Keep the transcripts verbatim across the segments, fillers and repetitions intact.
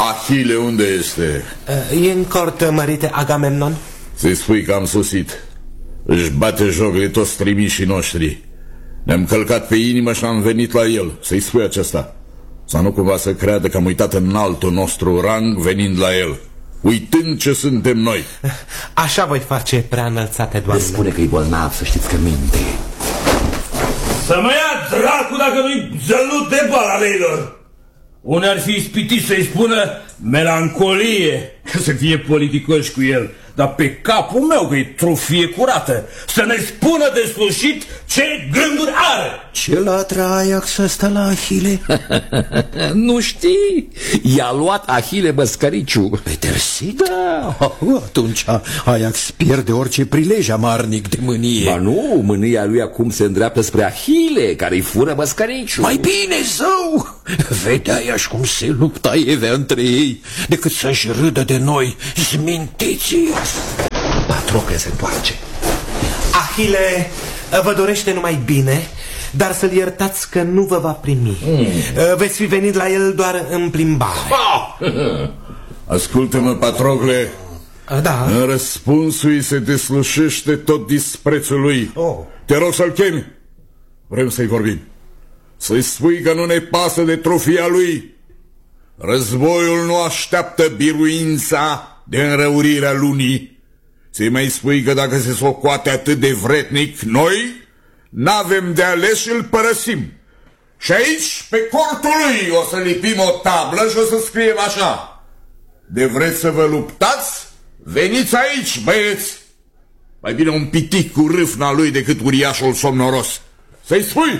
Ahile unde este? E în cort, mărite Agamemnon. Să-i spui că am sosit. Își bate joc de toți trimișii noștri. Ne-am călcat pe inimă și am venit la el. Să-i spui acesta. Să nu cumva să creadă că am uitat în altul nostru rang venind la el, uitând ce suntem noi. Așa voi face, prea înălțate, Doamne. Spune că e bolnav, să știți că minte. Să mă ia dracu dacă nu-i zălut de bala leilor. Unde ar fi ispitit să-i spună melancolie, că să fie politicoși cu el, dar pe capul meu că e trofie curată, să ne spună de sfârșit ce gânduri are. Ce latre Ajax ăsta la Ahile? Nu știi? I-a luat Ahile Băscăriciu. Petersit? Da. Atunci Ajax pierde orice prilej amarnic de mânie. Ba nu, mânia lui acum se îndreaptă spre Ahile, care-i fură Băscăriciu. Mai bine, zău! Vedeai-aș cum se lupta Evea între ei, decât să-și râdă de noi, zmintiții. Patrocle se întoarce. Ahile vă dorește numai bine, dar să-l iertați că nu vă va primi. mm. Veți fi venit la el doar în plimbare. ah! Ascultă-mă, Patrocle. Da. În răspunsul îi se deslușește tot disprețul lui. oh. Te rog să-l chemi. Vrem să-i vorbim. Să-i spui că nu ne pasă de trofia lui. Războiul nu așteaptă biruința de înrăurirea lunii. Să-i mai spui că dacă se socoate atât de vretnic, noi n-avem de ales și îl părăsim. Și aici, pe cortul lui, o să lipim o tablă și o să scriem așa: de vreți să vă luptați? Veniți aici, băieți! Mai bine un pitic cu râfna lui decât uriașul somnoros. Să-i spui?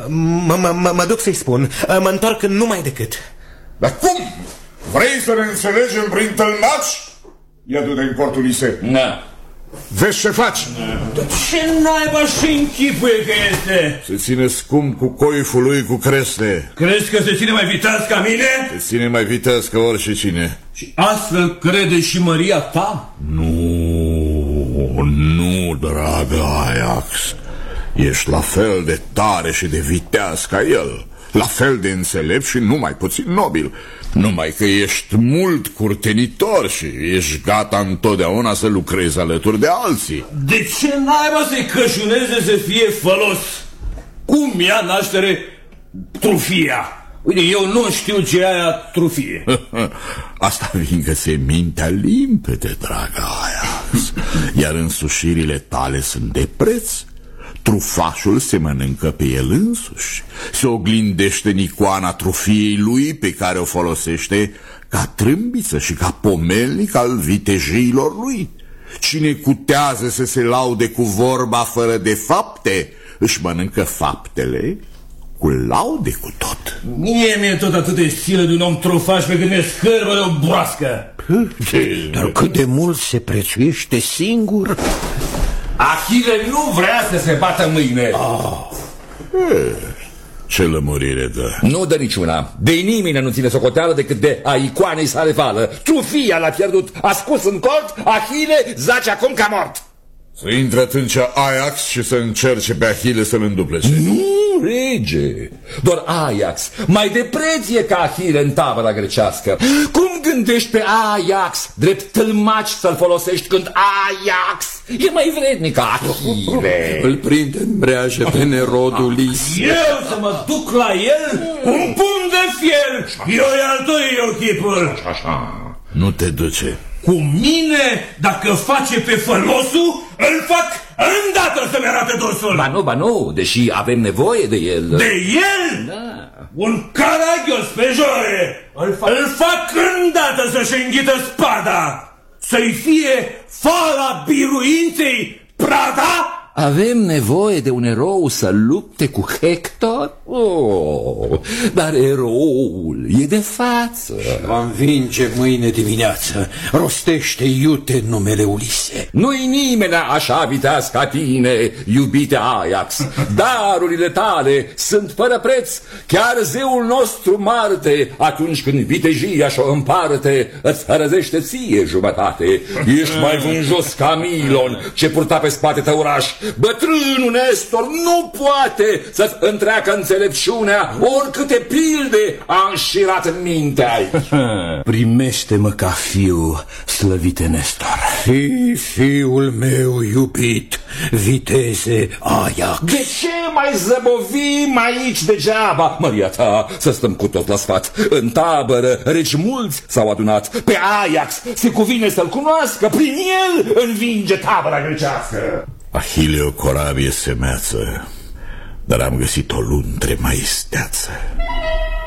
Mă duc să-i spun. Mă întorc numai decât. Dar cum? Vrei să ne înțelegem prin tălmaci? Ia du-te în cortul Lise. Da. Vezi ce faci? Da. Ce naiba și închipuie că este? Se ține scump cu coiful lui cu creste. Crezi că se ține mai viteaz ca mine? Se ține mai viteaz ca oricine. Și astfel crede și Maria ta? Nu, nu, dragă Ajax. Ești la fel de tare și de viteaz ca el, la fel de înțelept și numai puțin nobil. Numai că ești mult curtenitor și ești gata întotdeauna să lucrezi alături de alții. De ce naiba să-i cășuneze să fie folos? Cum ia naștere trufia? Uite, eu nu știu ce e aia trufie. Asta fiindcă se mintea limpede, dragă Ajax. Iar însușirile tale sunt de preț. Trufașul se mănâncă pe el însuși. Se oglindește în icoana trufiei lui, pe care o folosește ca trâmbiță și ca pomelnic al vitejiilor lui. Cine cutează să se laude cu vorba fără de fapte, își mănâncă faptele cu laude cu tot. Mie mi-e tot atât de silă de un om trufaș pe când e scârbă de o broască. Dar cât de mult se prețuiește singur. Ahile nu vrea să se bată mâine. ah. e, Ce lămurire dă? Nu dă niciuna. De nimeni nu ține socoteală decât de a icoanei sale vală. Trufia l-a pierdut, ascuns în cort. Ahile zace acum ca mort. Să intre atunci Ajax și să încerce pe Ahile să-l înduplece. Nu, rege. Doar Ajax mai de preț e ca Ahile în tabăra grecească. Cum gândești pe Ajax drept tâlmaci să-l folosești când Ajax e mai vrednic ca Ahile? Îl prinde în breajă pe nerodul Lis. Eu să mă duc la el? Un pumn de fier. Eu i-al tăi eu chipul. Nu te duce. Cu mine, dacă face pe fălosul, îl fac îndată să-mi arate dosul. Ba nu, ba nu, deși avem nevoie de el. De el? Da. Un caragios pe joie. Îl fac, îl fac îndată să-și înghită spada. Să-i fie fala biruinței prada. Avem nevoie de un erou să lupte cu Hector? Oh, dar eroul e de față. Va învinge mâine dimineață. Rostește iute numele Ulise. Nu-i nimeni așa viteaz ca tine, iubite Ajax. Darurile tale sunt fără preț. Chiar zeul nostru Marte, atunci când vitejia și-o împarte, îți hărăzește ție jumătate. Ești mai vânjos ca Milon, ce purta pe spate tăuraș. bătrânul Nestor nu poate să-ți întreacă înțelepciunea, oricâte pilde a înșirat în mintea aici. Primește-mă ca fiu, slăvite Nestor. Fii fiul meu iubit, viteze Ajax. De ce mai zăbovim aici degeaba? Măria ta, să stăm cu tot la sfat. În tabără, regi mulți s-au adunat. Pe Ajax se cuvine să-l cunoască. Prin el învinge tabăra grecească. Ahile o corabie semeață, dar am găsit o luntre mai isteață.